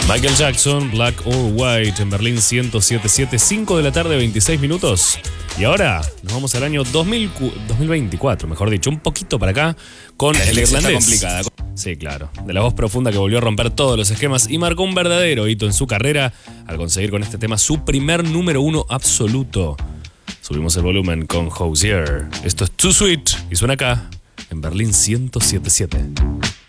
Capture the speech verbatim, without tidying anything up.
Michael Jackson, Black or White, en Berlín ciento siete punto siete, cinco de la tarde, veintiséis minutos. Y ahora nos vamos al año dos mil, dos mil veinticuatro, mejor dicho, un poquito para acá, con el irlandés. Complicada. Sí, claro. De la voz profunda que volvió a romper todos los esquemas y marcó un verdadero hito en su carrera al conseguir con este tema su primer número uno absoluto. Subimos el volumen con Hozier. Esto es Too Sweet y suena acá en Berlín ciento siete punto siete.